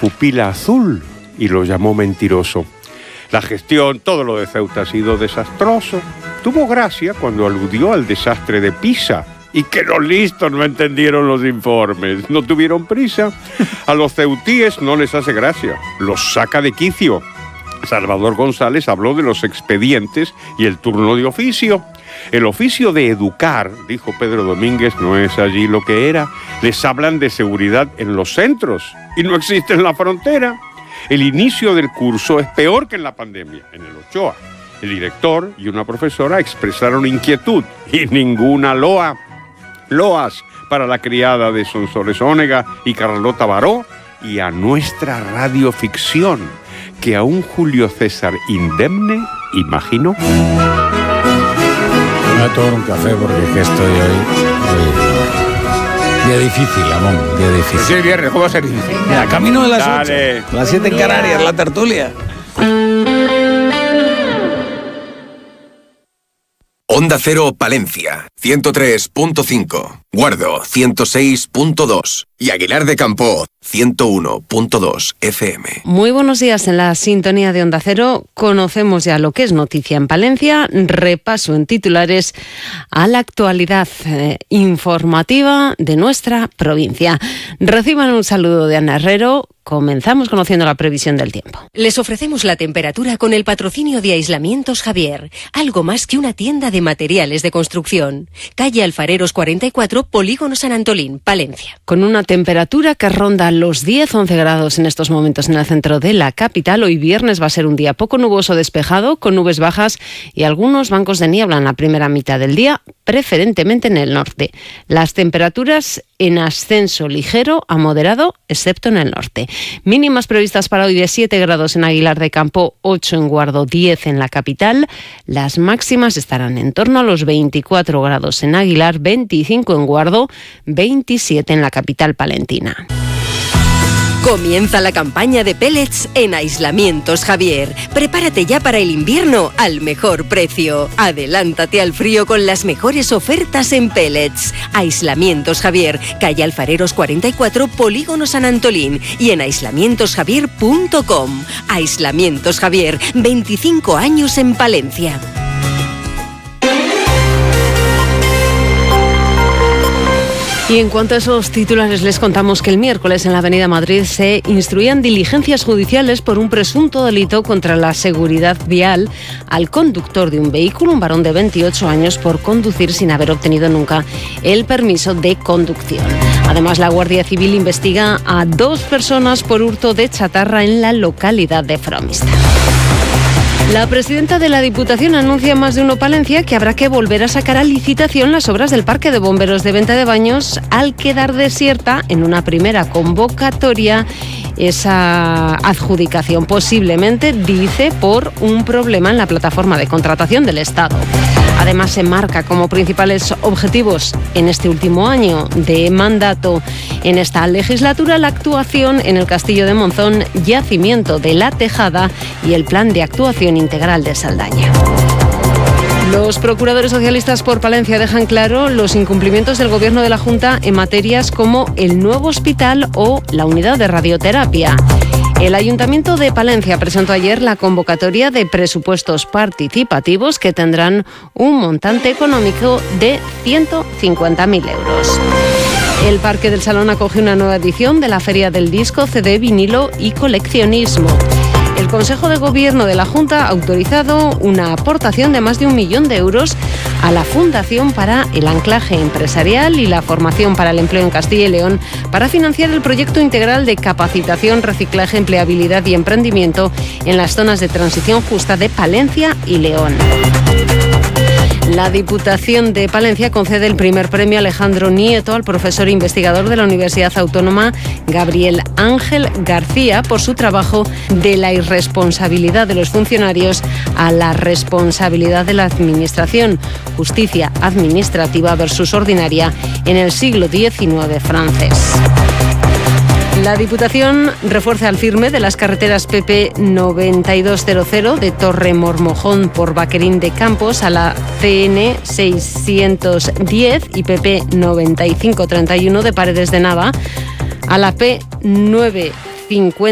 pupila azul y lo llamó mentiroso. La gestión, todo lo de Ceuta ha sido desastroso. Tuvo gracia cuando aludió al desastre de Pisa y que los listos no entendieron los informes, no tuvieron prisa. A los ceutíes no les hace gracia, los saca de quicio. Salvador González habló de los expedientes y el turno de oficio. El oficio de educar, dijo Pedro Domínguez, no es allí lo que era. Les hablan de seguridad en los centros y no existe en la frontera. El inicio del curso es peor que en la pandemia, en el Ochoa. El director y una profesora expresaron inquietud y ninguna loa. Loas para la criada de Sonsoles Ónega y Carlota Baró y a nuestra radioficción, que a un Julio César indemne, imagino. Me voy a tomar un café porque es que estoy hoy... Día difícil, Amón, día difícil. Sí, viernes, ¿cómo va a ser difícil? Mira, camino de las 8, las 7 en Canarias, la tertulia. Onda Cero Palencia, 103.5, Guardo, 106.2 y Aguilar de Campoo, 101.2 FM. Muy buenos días en la sintonía de Onda Cero. Conocemos ya lo que es noticia en Palencia. Repaso en titulares a la actualidad informativa de nuestra provincia. Reciban un saludo de Ana Herrero. Comenzamos conociendo la previsión del tiempo. Les ofrecemos la temperatura con el patrocinio de Aislamientos Javier, algo más que una tienda de materiales de construcción. Calle Alfareros 44, Polígono San Antolín, Palencia. Con una temperatura que ronda los 10-11 grados en estos momentos en el centro de la capital, hoy viernes va a ser un día poco nuboso despejado, con nubes bajas y algunos bancos de niebla en la primera mitad del día, preferentemente en el norte. Las temperaturas en ascenso ligero a moderado, excepto en el norte. Mínimas previstas para hoy de 7 grados en Aguilar de Campoo, 8 en Guardo, 10 en la capital. Las máximas estarán en torno a los 24 grados en Aguilar, 25 en Guardo, 27 en la capital palentina. Comienza la campaña de pellets en Aislamientos Javier. Prepárate ya para el invierno al mejor precio. Adelántate al frío con las mejores ofertas en pellets. Aislamientos Javier, calle Alfareros 44, Polígono San Antolín y en aislamientosjavier.com. Aislamientos Javier, 25 años en Palencia. Y en cuanto a esos titulares, les contamos que el miércoles en la Avenida Madrid se instruían diligencias judiciales por un presunto delito contra la seguridad vial al conductor de un vehículo, un varón de 28 años, por conducir sin haber obtenido nunca el permiso de conducción. Además, la Guardia Civil investiga a 2 personas por hurto de chatarra en la localidad de Fromista. La presidenta de la Diputación anuncia en Más de Uno Palencia que habrá que volver a sacar a licitación las obras del Parque de Bomberos de Venta de Baños al quedar desierta en una primera convocatoria esa adjudicación, posiblemente, dice, por un problema en la plataforma de contratación del Estado. Además, se marca como principales objetivos en este último año de mandato en esta legislatura la actuación en el Castillo de Monzón, yacimiento de La Tejada y el Plan de Actuación Integral de Saldaña. Los procuradores socialistas por Palencia dejan claro los incumplimientos del Gobierno de la Junta en materias como el nuevo hospital o la unidad de radioterapia. El Ayuntamiento de Palencia presentó ayer la convocatoria de presupuestos participativos que tendrán un montante económico de 150.000 euros. El Parque del Salón acoge una nueva edición de la Feria del Disco, CD, Vinilo y Coleccionismo. El Consejo de Gobierno de la Junta ha autorizado una aportación de más de 1 millón de euros a la Fundación para el Anclaje Empresarial y la Formación para el Empleo en Castilla y León para financiar el proyecto integral de capacitación, reciclaje, empleabilidad y emprendimiento en las zonas de transición justa de Palencia y León. La Diputación de Palencia concede el primer premio Alejandro Nieto al profesor investigador de la Universidad Autónoma Gabriel Ángel García por su trabajo de la irresponsabilidad de los funcionarios a la responsabilidad de la Administración, justicia administrativa versus ordinaria en el siglo XIX francés. La Diputación refuerza el firme de las carreteras PP 9200 de Torremormojón por Vaquerín de Campos a la CN 610 y PP 9531 de Paredes de Nava a la P 950